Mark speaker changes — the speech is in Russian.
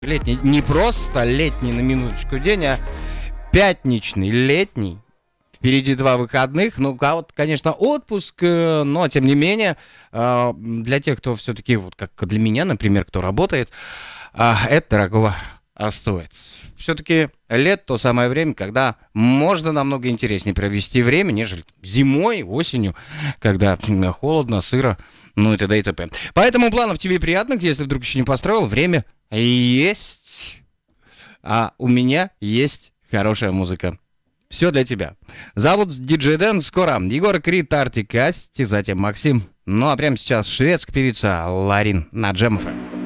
Speaker 1: Летний, не просто летний на минуточку день, а пятничный, летний. Впереди 2 выходных. Ну, вот, конечно, отпуск, но, тем не менее, для тех, кто все-таки, вот как для меня, например, кто работает, это дорого стоит. Все-таки лето то самое время, когда можно намного интереснее провести время, нежели зимой, осенью, когда холодно, сыро, ну и т.д. и т.п. Поэтому планов тебе приятных, если вдруг еще не построил, время есть. А у меня есть хорошая музыка. Все для тебя. Зовут диджей Дэн. Скоро Егор Крид, Артик Асти, затем Максим. Ну а прямо сейчас шведская певица Ларин на Джем FM.